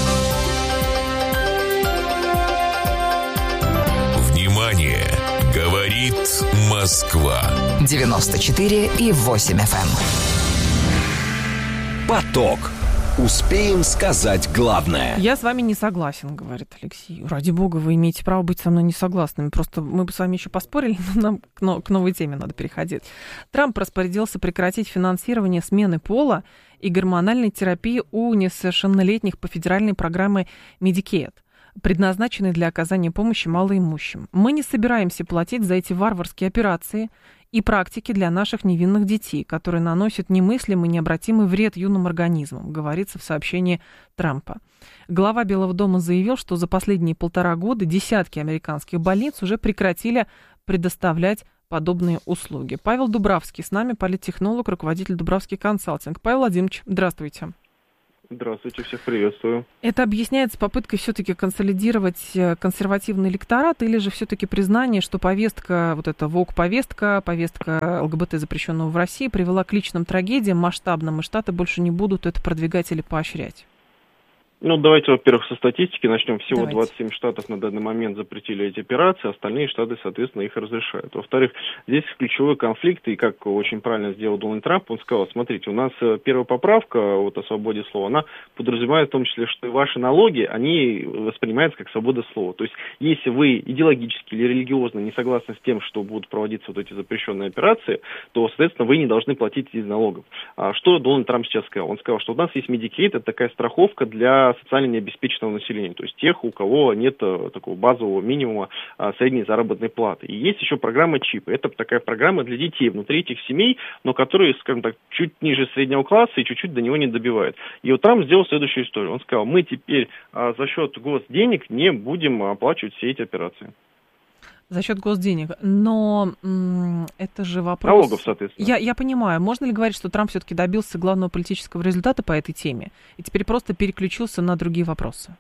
Внимание! Говорит Москва. 94,8 FM. Поток. Успеем сказать главное. Я с вами не согласен, говорит Алексей. Ради бога, вы имеете право быть со мной не согласными. Просто мы бы с вами еще поспорили, но нам к новой теме надо переходить. Трамп распорядился прекратить финансирование смены пола и гормональной терапии у несовершеннолетних по федеральной программе Medicaid, предназначенной для оказания помощи малоимущим. Мы не собираемся платить за эти варварские операции и практики для наших невинных детей, которые наносят немыслимый, необратимый вред юным организмам, говорится в сообщении Трампа. Глава Белого дома заявил, что за последние 1,5 года десятки американских больниц уже прекратили предоставлять подобные услуги. Павел Дубравский с нами, политтехнолог, руководитель Дубравский консалтинг. Павел Владимирович, здравствуйте. Здравствуйте, всех приветствую. Это объясняется попыткой все-таки консолидировать консервативный электорат или же все-таки признание, что повестка, вот эта ВОК-повестка, повестка ЛГБТ, запрещенного в России, привела к личным трагедиям масштабным, и Штаты больше не будут это продвигать или поощрять? Давайте, во-первых, со статистики начнем. Всего 27 штатов на данный момент запретили эти операции, остальные штаты, соответственно, их разрешают. Во-вторых, здесь ключевой конфликт, и как очень правильно сделал Дональд Трамп, он сказал, смотрите, у нас первая поправка о свободе слова, она подразумевает в том числе, что и ваши налоги, они воспринимаются как свобода слова. То есть, если вы идеологически или религиозно не согласны с тем, что будут проводиться вот эти запрещенные операции, то, соответственно, вы не должны платить из налогов. Что Дональд Трамп сейчас сказал? Он сказал, что у нас есть Medicaid, это такая страховка для социально необеспеченного населения, то есть тех, у кого нет такого базового минимума средней заработной платы. И есть еще программа ЧИП. Это такая программа для детей внутри этих семей, но которые, скажем так, чуть ниже среднего класса и чуть-чуть до него не добивают. И вот Трамп сделал следующую историю. Он сказал, мы теперь за счет госденег не будем оплачивать все эти операции. За счет госденег. Но это же вопрос... Налогов, соответственно. Я понимаю. Можно ли говорить, что Трамп все-таки добился главного политического результата по этой теме и теперь просто переключился на другие вопросы?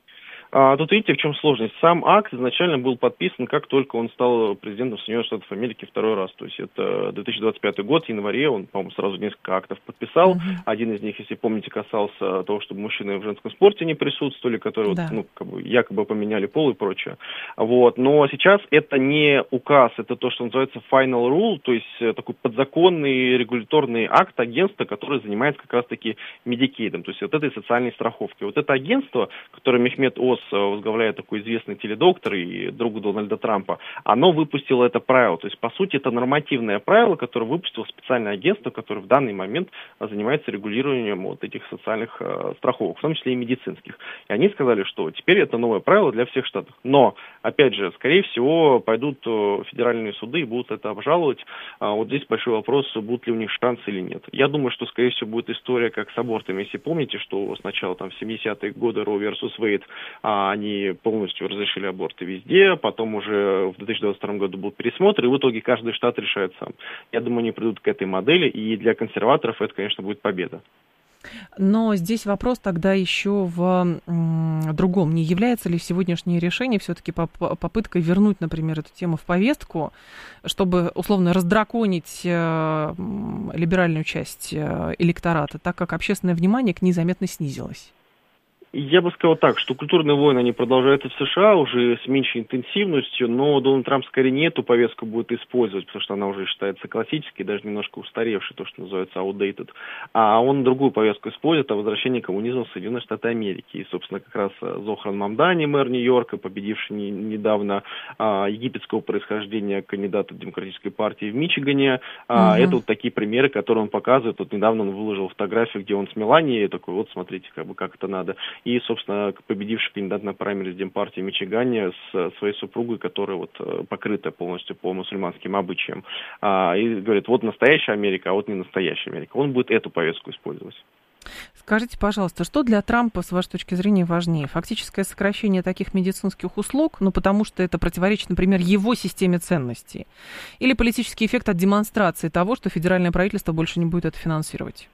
Тут видите, в чем сложность. Сам акт изначально был подписан, как только он стал президентом Соединенных Штатов Америки второй раз. То есть это 2025 год, в январе, он, по-моему, сразу несколько актов подписал. Один из них, если помните, касался того, чтобы мужчины в женском спорте не присутствовали, которые якобы поменяли пол и прочее. Но сейчас это не указ, это то, что называется final rule, то есть такой подзаконный регуляторный акт агентства, которое занимается как раз-таки Medicaid, то есть вот этой социальной страховкой. Вот это агентство, которое Мехмед Оз возглавляет, такой известный теледоктор и друг Дональда Трампа, оно выпустило это правило. То есть, по сути, это нормативное правило, которое выпустило специальное агентство, которое в данный момент занимается регулированием вот этих социальных страховок, в том числе и медицинских. И они сказали, что теперь это новое правило для всех штатов. Но, опять же, скорее всего, пойдут федеральные суды и будут это обжаловать. Вот здесь большой вопрос, будут ли у них шансы или нет. Я думаю, что, скорее всего, будет история как с абортами. Если помните, что сначала там в 70-е годы Roe versus Wade они полностью разрешили аборты везде, потом уже в 2022 году будут пересмотры, и в итоге каждый штат решает сам. Я думаю, они придут к этой модели, и для консерваторов это, конечно, будет победа. Но здесь вопрос тогда еще в другом. Не является ли сегодняшнее решение все-таки попыткой вернуть, например, эту тему в повестку, чтобы, условно, раздраконить либеральную часть электората, так как общественное внимание к ней заметно снизилось? Я бы сказал так, что культурные войны, они продолжаются в США уже с меньшей интенсивностью, но Дональд Трамп скорее не эту повестку будет использовать, потому что она уже считается классической, даже немножко устаревшей, то, что называется outdated. А он другую повестку использует, о возвращении коммунизма в Соединенные Штаты Америки. И, собственно, как раз Зохран Мамдани, мэр Нью-Йорка, победивший недавно египетского происхождения кандидата Демократической партии в Мичигане, это вот такие примеры, которые он показывает. Вот недавно он выложил фотографию, где он с Меланией, такой, вот смотрите, как это надо. И, собственно, победивший кандидат на праймериз Демпартии в Мичигане с своей супругой, которая вот покрыта полностью по мусульманским обычаям. И говорит, вот настоящая Америка, а вот не настоящая Америка. Он будет эту повестку использовать. Скажите, пожалуйста, что для Трампа, с вашей точки зрения, важнее? Фактическое сокращение таких медицинских услуг, потому что это противоречит, например, его системе ценностей? Или политический эффект от демонстрации того, что федеральное правительство больше не будет это финансировать?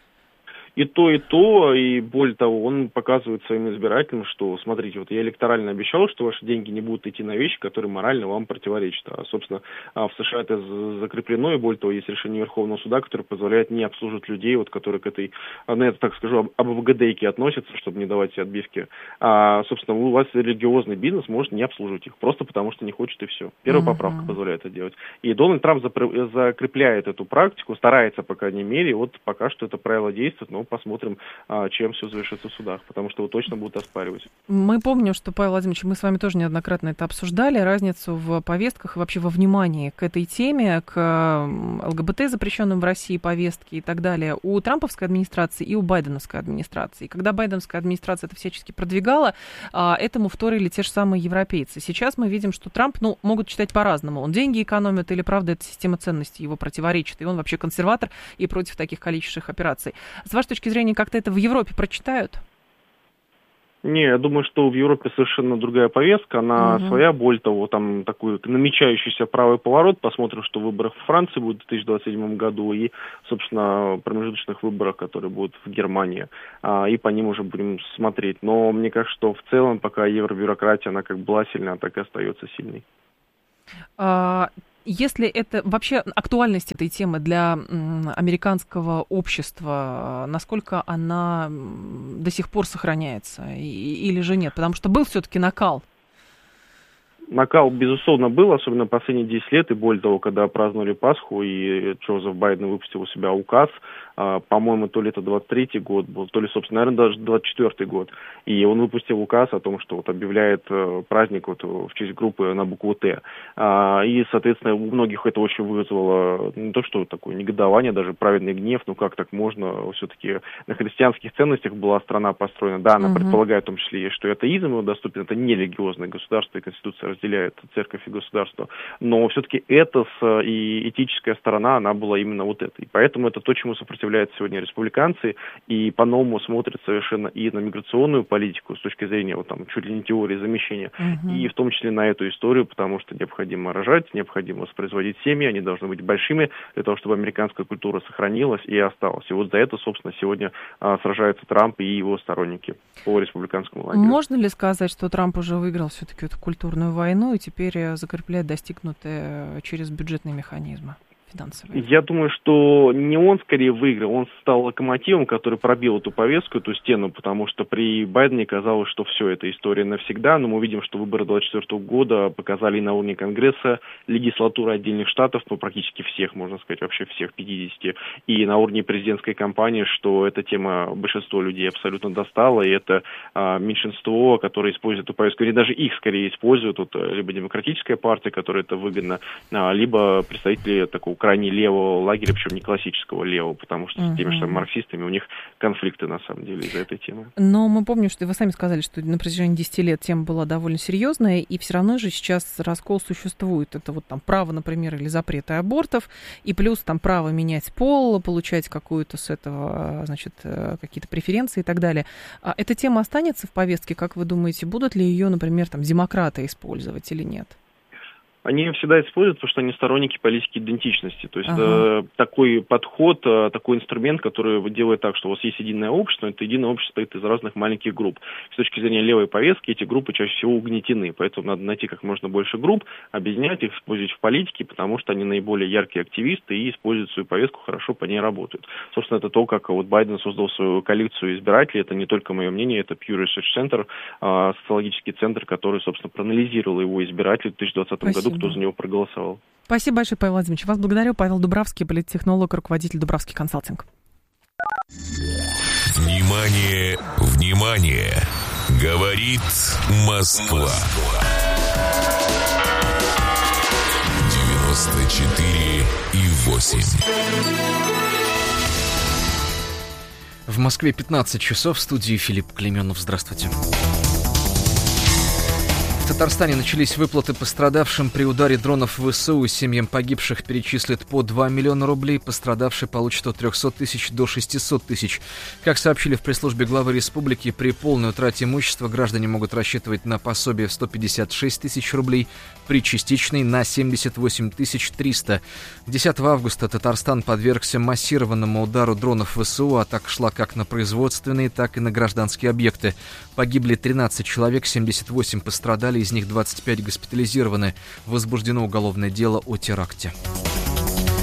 И то, и более того, он показывает своим избирателям, что, смотрите, вот я электорально обещал, что ваши деньги не будут идти на вещи, которые морально вам противоречат. А, собственно, в США это закреплено, и более того, есть решение Верховного суда, которое позволяет не обслуживать людей, вот, которые к этой, я так скажу, ОБГДейке относятся, чтобы не давать отбивки. Собственно, у вас религиозный бизнес может не обслуживать их, просто потому что не хочет, и все. Первая поправка позволяет это делать. И Дональд Трамп закрепляет эту практику, старается, по крайней мере, вот пока что это правило действует, но посмотрим, чем все завершится в судах, потому что его точно будут оспаривать. Мы помним, что, Павел Владимирович, мы с вами тоже неоднократно это обсуждали, разницу в повестках и вообще во внимании к этой теме, к ЛГБТ, запрещенным в России повестке и так далее, у трамповской администрации и у байденовской администрации. Когда байденовская администрация это всячески продвигала, этому вторили те же самые европейцы. Сейчас мы видим, что Трамп, могут читать по-разному. Он деньги экономит или, правда, эта система ценностей его противоречит, и он вообще консерватор и против таких количественных операций. С вашей точки зрения, как-то это в Европе прочитают? Не, я думаю, что в Европе совершенно другая повестка, она своя, более того, там такой намечающийся правый поворот, посмотрим, что в выборах в Франции будет в 2027 году и, собственно, промежуточных выборах, которые будут в Германии, и по ним уже будем смотреть. Но мне кажется, что в целом пока евробюрократия, она как была сильна, так и остается сильной. Если это вообще актуальность этой темы для американского общества, насколько она до сих пор сохраняется или же нет? Потому что был все-таки накал. Накал, безусловно, был, особенно последние 10 лет, и более того, когда праздновали Пасху, и Джозеф Байден выпустил у себя указ, по-моему, то ли это 23-й год был, то ли, собственно, наверное, даже 24-й год, и он выпустил указ о том, что объявляет праздник в честь группы на букву «Т», и, соответственно, у многих это очень вызвало не то что такое негодование, даже праведный гнев, как так можно, все-таки на христианских ценностях была страна построена, да, она предполагает в том числе, что атеизм его доступен, это не религиозное государство, и Конституция разделяет церковь и государство, но все-таки этос и этическая сторона, она была именно вот этой. Поэтому это то, чему сопротивляются сегодня республиканцы, и по-новому смотрят совершенно и на миграционную политику с точки зрения чуть ли не теории замещения, и в том числе на эту историю, потому что необходимо рожать, необходимо воспроизводить семьи, они должны быть большими для того, чтобы американская культура сохранилась и осталась. И вот за это, собственно, сегодня сражаются Трамп и его сторонники по республиканскому лагерю. Можно ли сказать, что Трамп уже выиграл все-таки эту культурную войну и теперь закрепляет достигнутое через бюджетные механизмы финансовые? Я думаю, что не он скорее выиграл, он стал локомотивом, который пробил эту повестку, эту стену, потому что при Байдене казалось, что все, это история навсегда, но мы видим, что выборы 2024 года показали и на уровне Конгресса, легислатуры отдельных штатов, практически всех, можно сказать, вообще всех 50, и на уровне президентской кампании, что эта тема большинство людей абсолютно достала, и это меньшинство, которое использует эту повестку, или даже их скорее используют, либо демократическая партия, которая это выгодно, либо представители такого крайне левого лагеря, причем не классического левого, потому что с теми же марксистами у них конфликты, на самом деле, из-за этой темы. Но мы помним, что вы сами сказали, что на протяжении 10 лет тема была довольно серьезная, и все равно же сейчас раскол существует. Это право, например, или запреты абортов, и плюс право менять пол, получать какую-то с этого, какие-то преференции и так далее. Эта тема останется в повестке, как вы думаете, будут ли ее, например, демократы использовать или нет? Они ее всегда используют, потому что они сторонники политики идентичности. То есть такой подход, такой инструмент, который делает так, что у вас есть единое общество, это единое общество состоит из разных маленьких групп. С точки зрения левой повестки эти группы чаще всего угнетены, поэтому надо найти как можно больше групп, объединять их, использовать в политике, потому что они наиболее яркие активисты и используют свою повестку, хорошо по ней работают. Собственно, это то, как Байден создал свою коалицию избирателей, это не только мое мнение, это Pew Research Center, социологический центр, который, собственно, проанализировал его избирателей в 2020 году, кто за него проголосовал. Спасибо большое, Павел Владимирович. Вас благодарю. Павел Дубравский, политтехнолог, руководитель Дубравский консалтинг. Внимание, внимание! Говорит Москва. 94,8. В Москве 15 часов. В студии Филипп Клеменов. Здравствуйте. В Татарстане начались выплаты пострадавшим при ударе дронов ВСУ. Семьям погибших перечислят по 2 миллиона рублей. Пострадавшие получат от 300 тысяч до 600 тысяч. Как сообщили в пресс-службе главы республики, при полной утрате имущества граждане могут рассчитывать на пособие в 156 тысяч рублей, при частичной на 78 300. 10 августа Татарстан подвергся массированному удару дронов ВСУ. Атака шла как на производственные, так и на гражданские объекты. Погибли 13 человек, 78 пострадали, из них 25 госпитализированы. Возбуждено уголовное дело о теракте.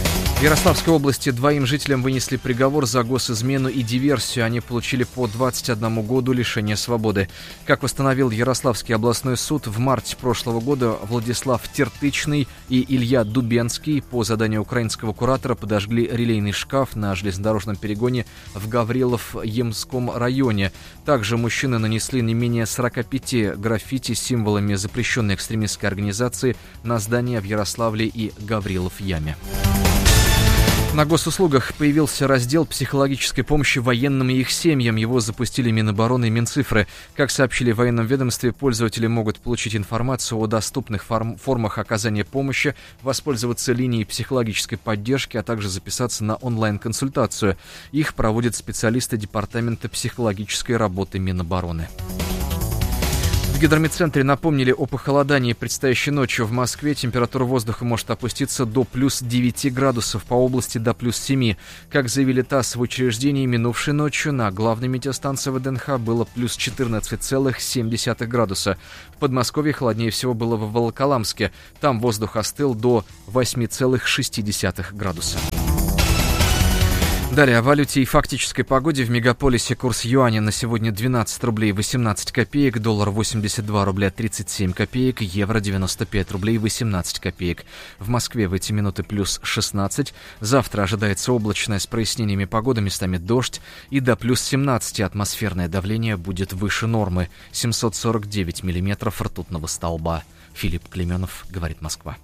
В Ярославской области 2 жителям вынесли приговор за госизмену и диверсию. Они получили по 21 году лишения свободы. Как установил Ярославский областной суд, в марте прошлого года Владислав Тертычный и Илья Дубенский по заданию украинского куратора подожгли релейный шкаф на железнодорожном перегоне в Гаврилов-Емском районе. Также мужчины нанесли не менее 45 граффити с символами запрещенной экстремистской организации на здания в Ярославле и Гаврилов-Яме. На госуслугах появился раздел психологической помощи военным и их семьям. Его запустили Минобороны и Минцифры. Как сообщили в военном ведомстве, пользователи могут получить информацию о доступных формах оказания помощи, воспользоваться линией психологической поддержки, а также записаться на онлайн-консультацию. Их проводят специалисты Департамента психологической работы Минобороны. В гидрометцентре напомнили о похолодании предстоящей ночью. В Москве температура воздуха может опуститься до плюс 9 градусов, по области до плюс 7. Как заявили ТАСС в учреждении, минувшей ночью на главной метеостанции ВДНХ было плюс 14,7 градуса. В Подмосковье холоднее всего было в Волоколамске. Там воздух остыл до 8,6 градуса. Далее о валюте и фактической погоде. В мегаполисе курс юаня на сегодня 12 рублей 18 копеек, доллар 82 рубля 37 копеек, евро 95 рублей 18 копеек. В Москве в эти минуты плюс 16. Завтра ожидается облачное с прояснениями погоды, местами дождь. И до плюс 17 атмосферное давление будет выше нормы. 749 миллиметров ртутного столба. Филипп Клеменов, говорит Москва.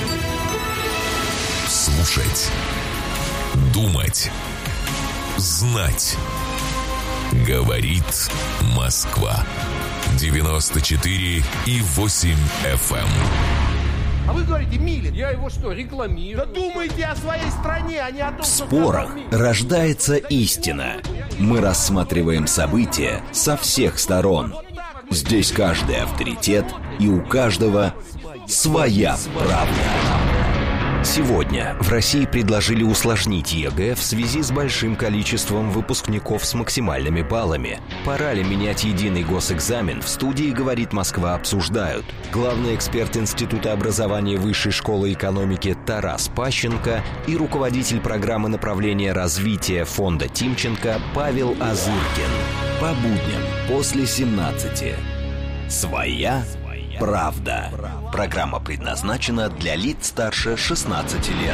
Слушать. Думать. Знать. Говорит Москва. 94,8 FM. А вы говорите, Милин, я его что, рекламирую? Да думайте о своей стране, а не о том, В спорах рождается истина. Мы рассматриваем события со всех сторон. Здесь каждый авторитет, и у каждого своя правда. Сегодня в России предложили усложнить ЕГЭ в связи с большим количеством выпускников с максимальными баллами. Пора ли менять единый госэкзамен? В студии «Говорит Москва» обсуждают. Главный эксперт Института образования Высшей школы экономики Тарас Пащенко и руководитель программы направления развития фонда Тимченко Павел Азыркин. По будням после 17. Своя правда. Программа предназначена для лиц старше 16 лет.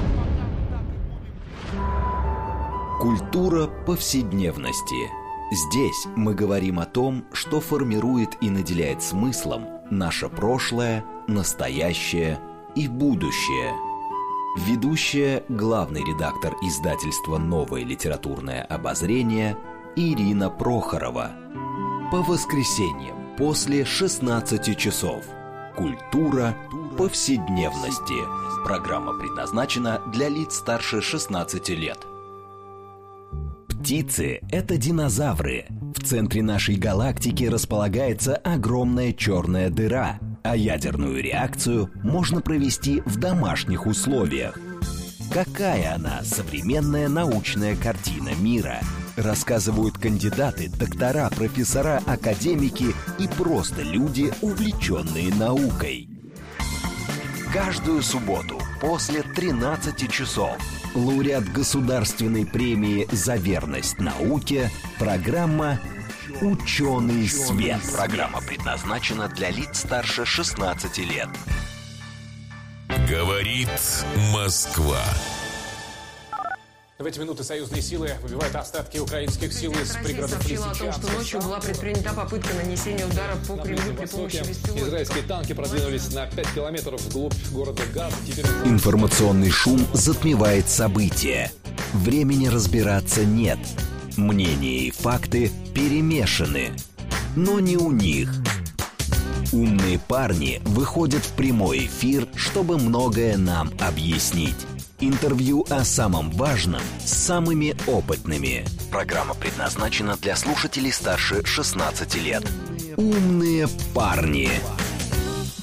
Культура повседневности. Здесь мы говорим о том, что формирует и наделяет смыслом наше прошлое, настоящее и будущее. Ведущая, главный редактор издательства «Новое литературное обозрение» Ирина Прохорова. По воскресеньям после 16 часов. Культура повседневности. Программа предназначена для лиц старше 16 лет. Птицы – это динозавры. В центре нашей галактики располагается огромная черная дыра, а ядерную реакцию можно провести в домашних условиях. Какая она, современная научная картина мира? Рассказывают кандидаты, доктора, профессора, академики и просто люди, увлеченные наукой. Каждую субботу после 13 часов лауреат государственной премии «За верность науке» программа «Ученый свет». Программа предназначена для лиц старше 16 лет. Говорит Москва. В эти минуты союзные силы выбивают остатки украинских сил из пригородов сообщила о том, что ночью была предпринята попытка нанесения удара по Кремлю при помощи беспилотников. Израильские танки продвинулись на 5 километров вглубь города Газ. Информационный шум затмевает события. Времени разбираться нет. Мнения и факты перемешаны. Но не у них. Умные парни выходят в прямой эфир, чтобы многое нам объяснить. Интервью о самом важном с самыми опытными. Программа предназначена для слушателей старше 16 лет. Умные парни.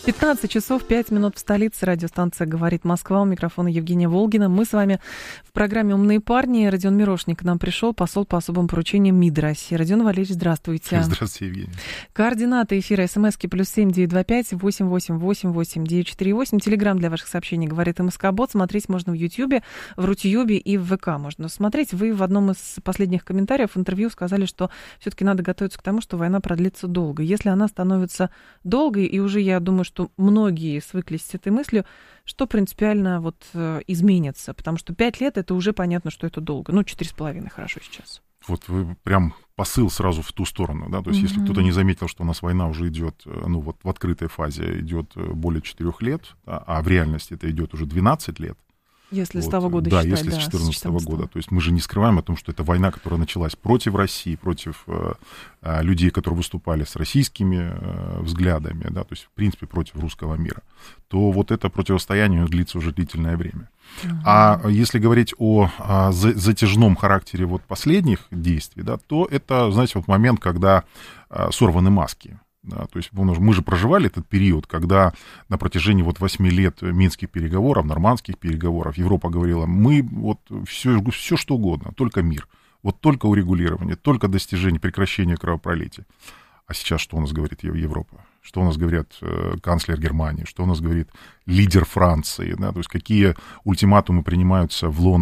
15 часов 5 минут в столице. Радиостанция «Говорит Москва». У микрофона Евгения Волгина. Мы с вами в программе «Умные парни». Родион Мирошник к нам пришел, посол по особым поручениям МИД России. Родион Валерьевич, здравствуйте. Здравствуйте, Евгения. Координаты эфира СМСки +7 925 888 8948. Телеграм для ваших сообщений «Говорит МСК-бот». Смотреть можно в Ютьюбе, в Рутюбе и в ВК можно смотреть. Вы в одном из последних комментариев интервью сказали, что все-таки надо готовиться к тому, что война продлится долго. Если она становится долгой, и уже, я думаю, что многие свыклись с этой мыслью, что принципиально вот изменится? Потому что 5 лет, это уже понятно, что это долго. 4,5 хорошо сейчас. Вот вы прям посыл сразу в ту сторону, да, то есть если кто-то не заметил, что у нас война уже идет, вот в открытой фазе идет более 4 лет, а в реальности это идет уже 12 лет. Если с того года считать, да, если с 2014 года. То есть мы же не скрываем о том, что это война, которая началась против России, против людей, которые выступали с российскими взглядами, да, то есть, в принципе, против русского мира, то вот это противостояние длится уже длительное время. А если говорить о затяжном характере вот последних действий, да, то это, знаете, вот момент, когда сорваны маски. Да, то есть мы же проживали этот период, когда на протяжении 8 лет минских переговоров, нормандских переговоров Европа говорила, мы вот все что угодно, только мир, вот только урегулирование, только достижение, прекращение кровопролития. А сейчас что у нас говорит Европа? Что у нас говорит канцлер Германии? Что у нас говорит лидер Франции? Да, то есть какие ультиматумы принимаются в Лондоне?